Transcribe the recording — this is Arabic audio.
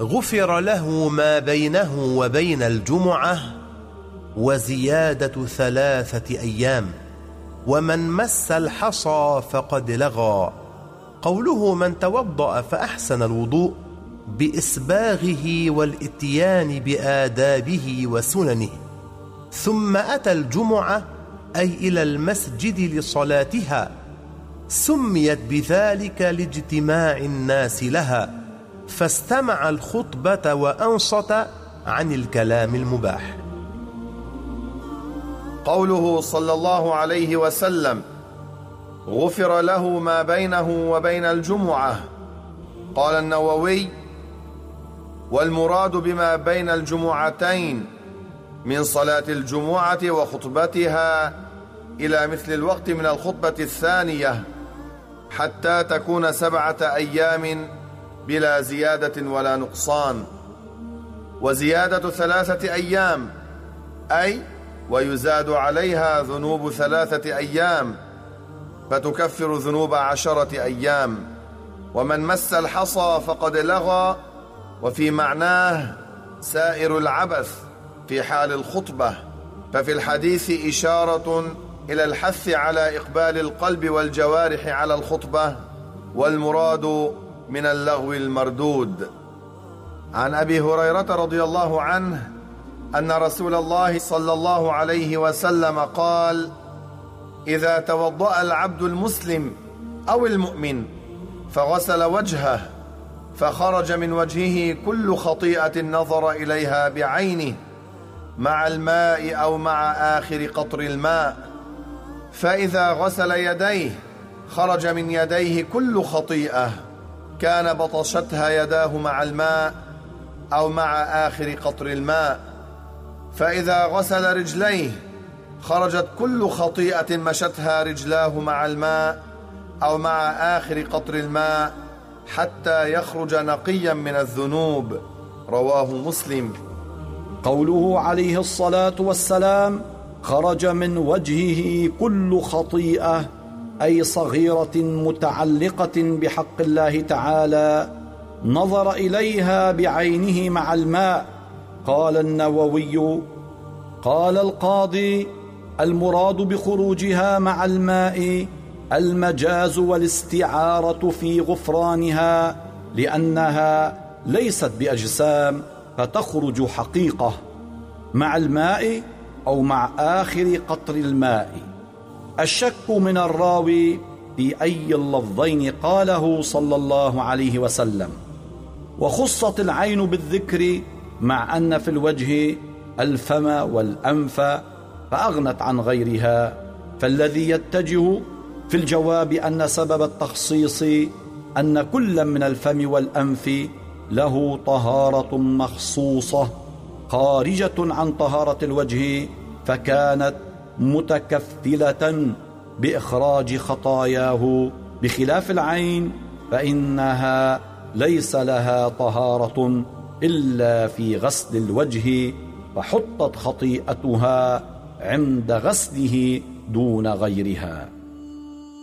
غفر له ما بينه وبين الجمعة وزيادة 3 أيام. ومن مس الحصى فقد لغى. قوله من توضأ فأحسن الوضوء بإسباغه والإتيان بآدابه وسننه، ثم أتى الجمعة أي إلى المسجد لصلاتها، سميت بذلك لاجتماع الناس لها، فاستمع الخطبة وأنصت عن الكلام المباح. قوله صلى الله عليه وسلم غفر له ما بينه وبين الجمعة، قال النووي: والمراد بما بين الجمعتين من صلاة الجمعة وخطبتها إلى مثل الوقت من الخطبة الثانية، حتى تكون 7 أيام بلا زيادة ولا نقصان. وزيادة 3 أيام أي ويزاد عليها ذنوب 3 أيام، فتكفر ذنوب 10 أيام. ومن مس الحصى فقد لغى، وفي معناه سائر العبث في حال الخطبة. ففي الحديث إشارة إلى الحث على إقبال القلب والجوارح على الخطبة، والمراد من اللغو المردود. عن أبي هريرة رضي الله عنه أن رسول الله صلى الله عليه وسلم قال: إذا توضأ العبد المسلم أو المؤمن فغسل وجهه فخرج من وجهه كل خطيئة نظر إليها بعينه مع الماء أو مع آخر قطر الماء، فإذا غسل يديه خرج من يديه كل خطيئة كان بطشتها يداه مع الماء أو مع آخر قطر الماء، فإذا غسل رجليه خرجت كل خطيئة مشتها رجلاه مع الماء أو مع آخر قطر الماء حتى يخرج نقيا من الذنوب. رواه مسلم. قوله عليه الصلاة والسلام خرج من وجهه كل خطيئة، أي صغيرة متعلقة بحق الله تعالى نظر إليها بعينه مع الماء. قال النووي: قال القاضي: المراد بخروجها مع الماء المجاز والاستعارة في غفرانها، لأنها ليست بأجسام فتخرج حقيقة مع الماء أو مع آخر قطر الماء. الشك من الراوي في أي اللفظين قاله صلى الله عليه وسلم. وخصت العين بالذكر مع أن في الوجه الفم والأنف فأغنت عن غيرها، فالذي يتجه في الجواب أن سبب التخصيص أن كل من الفم والأنف له طهارة مخصوصة خارجة عن طهارة الوجه، فكانت متكفلة بإخراج خطاياه، بخلاف العين فإنها ليس لها طهارة إلا في غسل الوجه، فحطت خطيئتها عند غسله دون غيرها.